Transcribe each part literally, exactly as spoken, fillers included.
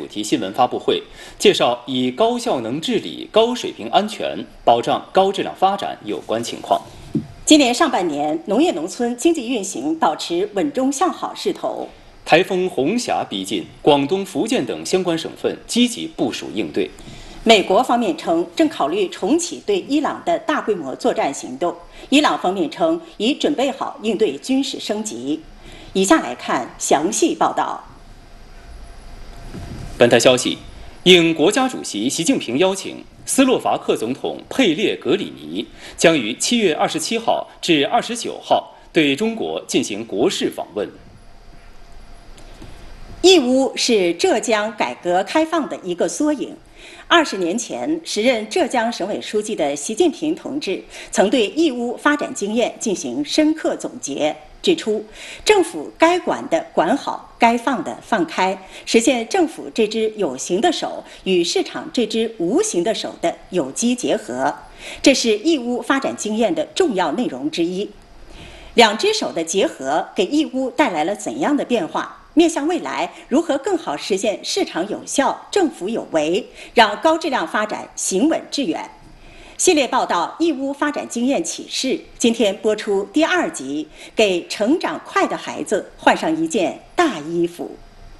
主题新闻发布会，介绍以高效能治理、高水平安全保障高质量发展有关情况。 今年上半年，农业农村经济运行保持稳中向好势头。 台风红霞逼近，广东、福建等相关省份积极部署应对。 美国方面称，正考虑重启对伊朗的大规模作战行动。伊朗方面称，已准备好应对军事升级。以下来看详细报道。 本台消息，应国家主席习近平邀请，斯洛伐克总统佩列格里尼将于七月二十七号至二十九号对中国进行国事访问。 义乌是浙江改革开放的一个缩影。二十年前，时任浙江省委书记的习近平同志曾对义乌发展经验进行深刻总结，指出，政府该管的管好，该放的放开，实现政府这只有形的手与市场这只无形的手的有机结合，这是义乌发展经验的重要内容之一。两只手的结合给义乌带来了怎样的变化？面向未来，如何更好实现市场有效、政府有为，让高质量发展行稳致远？系列报道《义乌发展经验启示》今天播出第二集，给成长快的孩子换上一件大衣服。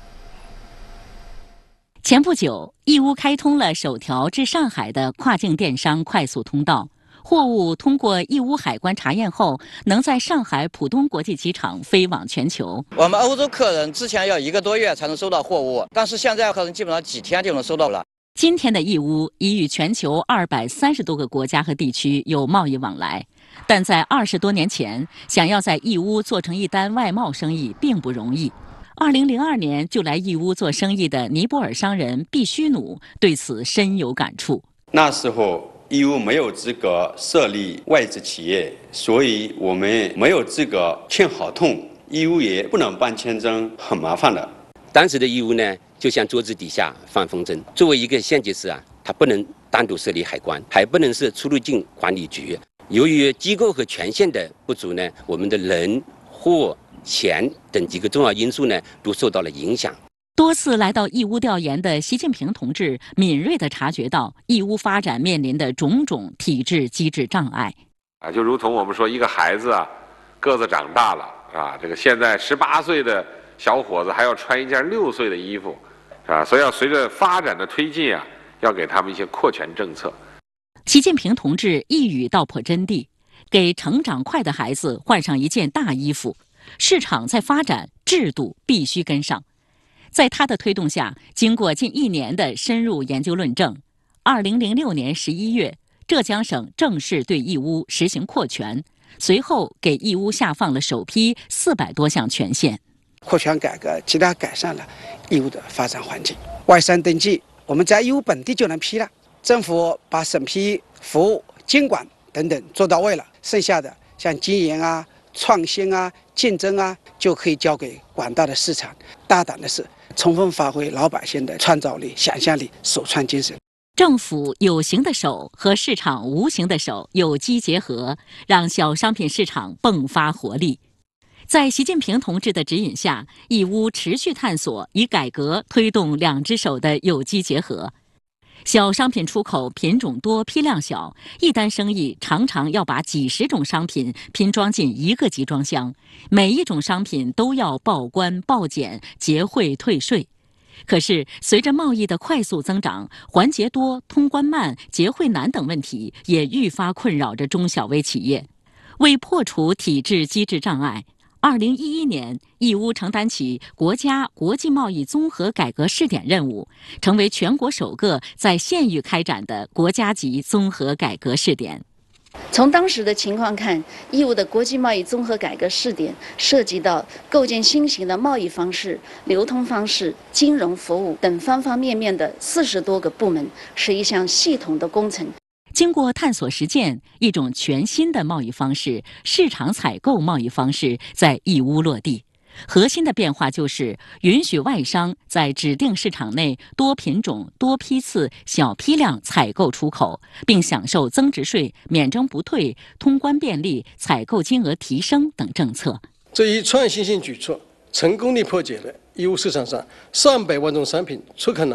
前不久，义乌开通了首条至上海的跨境电商快速通道。货物通过义乌海关查验后，能在上海浦东国际机场飞往全球。 我们欧洲客人之前要一个多月才能收到货物，但是现在客人基本上几天就能收到了。 今天的义乌已与全球二百三十多个国家和地区有贸易往来，但在二十多年前，想要在义乌做成一单外贸生意并不容易。二零零二年就来义乌做生意的尼泊尔商人毕须努对此深有感触。 那时候义乌没有资格设立外资企业，所以我们没有资格签合同，义乌也不能办签证，很麻烦的。 当时的义乌呢，就像桌子底下放风筝。作为一个县级市啊，它不能单独设立海关，还不能是出入境管理局。由于机构和权限的不足呢，我们的人、货、钱等几个重要因素呢，都受到了影响。 多次来到义乌调研的习近平同志敏锐地察觉到义乌发展面临的种种体制机制障碍。 啊，就如同我们说，一个孩子啊，个子长大了啊，这个现在十八岁的小伙子还要穿一件六岁的衣服，啊，所以要随着发展的推进啊，要给他们一些扩权政策。 习近平同志一语道破真谛，给成长快的孩子换上一件大衣服。市场在发展，制度必须跟上。在他的推动下，经过近一年的深入研究论证，二零零六年十一月，浙江省正式对义乌实行扩权，随后给义乌下放了首批四百多项权限。 扩权改革极大改善了义乌的发展环境。外商登记我们在义乌本地就能批了，政府把审批、服务、监管等等做到位了，剩下的像经营啊、创新啊、竞争啊，就可以交给广大的市场。大胆的是，充分发挥老百姓的创造力、想象力、首创精神。 政府有形的手和市场无形的手有机结合，让小商品市场迸发活力。在习近平同志的指引下，义乌持续探索以改革推动两只手的有机结合。小商品出口品种多、批量小，一单生意常常要把几十种商品拼装进一个集装箱，每一种商品都要报关、报检、结汇、退税。可是，随着贸易的快速增长，环节多、通关慢、结汇难等问题也愈发困扰着中小微企业。为破除体制机制障碍，二零一一年，义乌承担起国家国际贸易综合改革试点任务，成为全国首个在县域开展的国家级综合改革试点。 从当时的情况看，义乌的国际贸易综合改革试点涉及到构建新型的贸易方式、流通方式、金融服务等方方面面的四十多个部门，是一项系统的工程。 经过探索实践，一种全新的贸易方式——市场采购贸易方式在义乌落地。核心的变化就是允许外商在指定市场内多品种、多批次、小批量采购出口，并享受增值税、免征不退、通关便利、采购金额提升等政策。 这一创新性举措，成功地破解了义乌市场上上百万种商品出口难